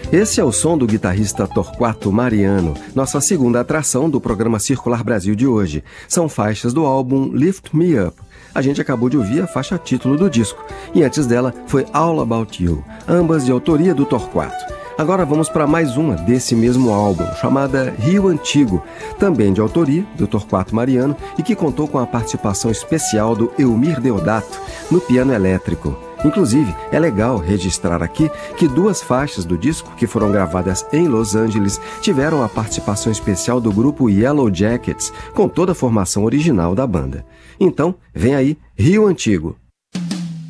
Esse é o som do guitarrista Torquato Mariano, nossa segunda atração do programa Circular Brasil de hoje. São faixas do álbum Lift Me Up. A gente acabou de ouvir a faixa título do disco, e antes dela foi All About You, ambas de autoria do Torquato. Agora vamos para mais uma desse mesmo álbum, chamada Rio Antigo, também de autoria do Torquato Mariano e que contou com a participação especial do Eumir Deodato no piano elétrico. Inclusive, é legal registrar aqui que duas faixas do disco, que foram gravadas em Los Angeles, tiveram a participação especial do grupo Yellow Jackets, com toda a formação original da banda. Então, vem aí Rio Antigo.